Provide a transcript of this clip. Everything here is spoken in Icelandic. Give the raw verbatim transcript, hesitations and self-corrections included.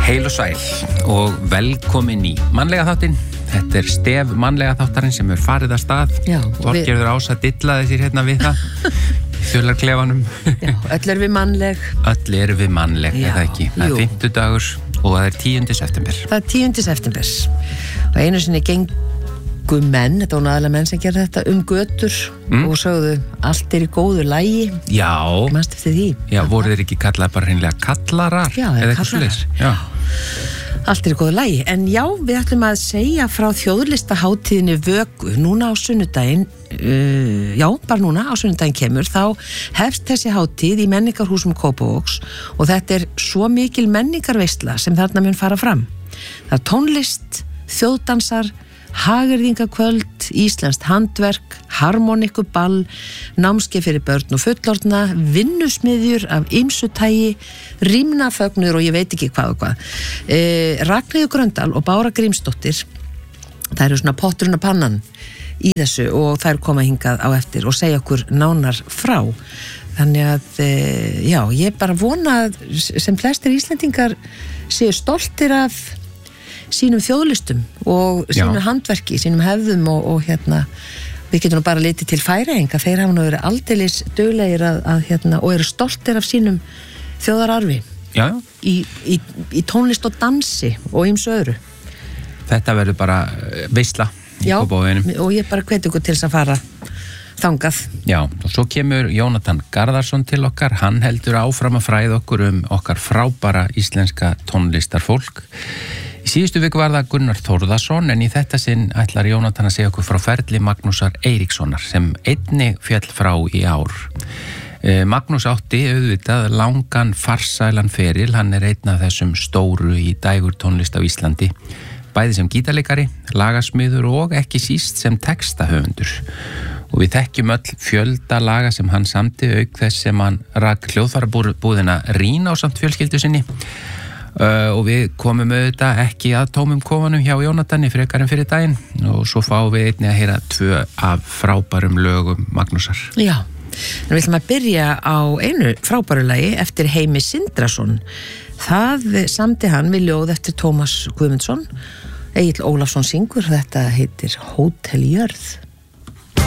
Heil og sæl og velkomin í mannlega þáttinn. Þetta er stef mannlega þáttarinn sem er farið að stað. Þorgerður við... Ása dillaði sér hérna við það þjóðlarklefanum. Já, öll er við mannleg. Öll er við mannleg, eða ekki. Það er fimmtudagur og það er tíundi september. Það er tíundi september. Og einu sinni gengu menn, þetta var aðalega menn sem gerði þetta, um götur mm. og sögðu, allt er í góðu lagi. Já. Manstu eftir því? Já, voru þeir ekki kallað bara hreinlega kallarar? Já, eða kallarar. Já. Allt er í góðu lagi. En já, við ætlum að segja frá þjóðlistaháttíðinni Vöku. Núna á sunnudaginn, uh, já, bara núna á sunnudaginn kemur, þá hefst þessi hátíð í menningarhúsum Kópavogs og þetta er svo mikil menningarveisla sem þarna mun fara fram. Það er tónlist, þjóðdansar, hagyrðingakvöld, íslenskt handverk, harmonikuball, námskeið fyrir börn og fullorðna, vinnusmiðjur af ýmsu tagi, rímnafögnur og ég veit ekki hvað og hvað. E, Ragnheiður Gröndal og Bára Grímsdóttir, það eru svona potturinn og pannan í þessu og það eru komað hingað á eftir og segja okkur nánar frá. Þannig að, e, já, ég bara vona að sem flestir Íslendingar séu stoltir af sínum þjóðlistum og sínum Já. handverki, sínum hefðum og, og hérna, við getum nú bara litið til Færeyinga, þeir hafa nú verið aldeilis duglegir að, að hérna, og eru stoltir af sínum þjóðararfi Já. Í, í, í tónlist og dansi og ýmsu öðru. Þetta verður bara veisla í Kópavoginum. Og ég bara hvet ykkur til þess að fara þangað. Já, og svo kemur Jónatan Garðarsson til okkar, hann heldur áfram að fræða okkur um okkar frábæra íslenska tónlistarfólk. Í síðustu viku var það Gunnar Þórðarsson en í þetta sinn ætlar Jónatan að segja okkur frá ferli Magnúsar Eiríkssonar sem einnig féll frá í ár. Magnús átti auðvitað langan farsælan feril, hann er einn af þessum stóru í dægurtónlist á Íslandi, bæði sem gítarleikari, lagasmiður og ekki síst sem textahöfundur. Og við þekkjum öll fjölda laga sem hann samdi auk þess sem hann rak hljóðfarabúðina Rín ásamt fjölskyldu sinni. Uh, og við komum auðvitað ekki að tómum kofanum hjá Jónatani frekar en fyrir daginn og svo fáum við einnig að heyra tvö af frábærum lögum Magnúsar. Já, en við ætlum að byrja á einu frábæru lagi eftir Heimi Sindrason. Það samdi hann við ljóð eftir Tómas Guðmundsson. Egill Ólafsson syngur, þetta heitir Hótel Jörð.